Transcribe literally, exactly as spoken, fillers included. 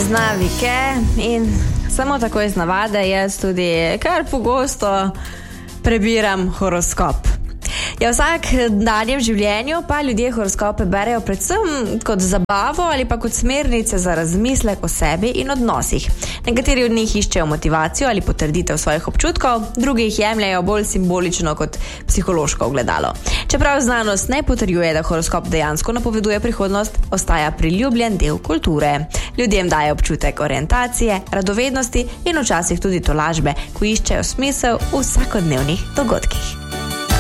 iz navike in samo tako iz navade jaz tudi kar pogosto prebiram horoskop. Ja, vsak danjem življenju pa ljudje horoskope berejo predvsem kot zabavo ali pa kot smernice za razmislek o sebi in odnosih. Nekateri od njih iščejo motivacijo ali potrditev svojih občutkov, drugi jih jemljajo bolj simbolično kot psihološko ogledalo. Čeprav znanost ne potrjuje, da horoskop dejansko napoveduje prihodnost, ostaja priljubljen del kulture. Ljudem daje občutek orientacije, radovednosti in včasih tudi tolažbe, ko iščejo smisel v vsakodnevnih dogodkih.